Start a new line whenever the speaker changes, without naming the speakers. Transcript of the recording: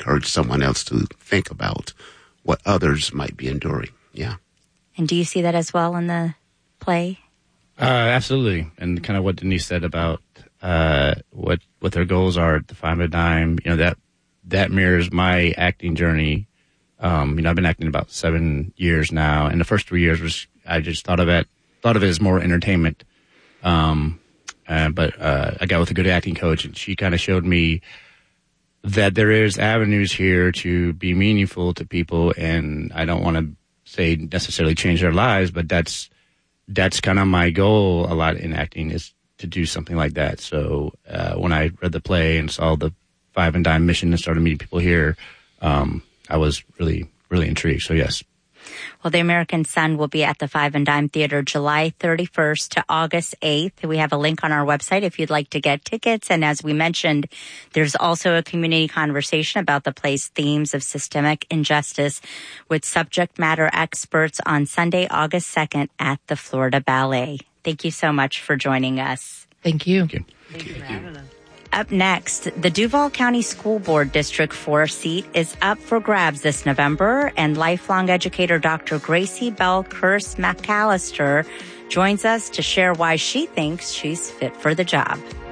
encourage someone else to think about what others might be enduring. Yeah.
And do you see that as well in the play?
Absolutely. And kind of what Denise said about what their goals are at the Five and Dime, that mirrors my acting journey. I've been acting about 7 years now, and the first 3 years I just thought of it as more entertainment. But I got with a good acting coach, and she kind of showed me that there is avenues here to be meaningful to people, and I don't want to say necessarily change their lives, but that's kind of my goal a lot in acting, is to do something like that. So when I read the play and saw the Five and Dime mission and started meeting people here, I was really, really intrigued. So yes.
Well, The American Son will be at the Five and Dime Theater July 31st to August 8th. We have a link on our website if you'd like to get tickets. And as we mentioned, there's also a community conversation about the play's themes of systemic injustice with subject matter experts on Sunday, August 2nd at the Florida Ballet. Thank you so much for joining us.
Thank you.
Thank you.
Thank you for having us.
Up next, the Duval County School Board District 4 seat is up for grabs this November, and lifelong educator Dr. Gracie Bell Curse McAllister joins us to share why she thinks she's fit for the job.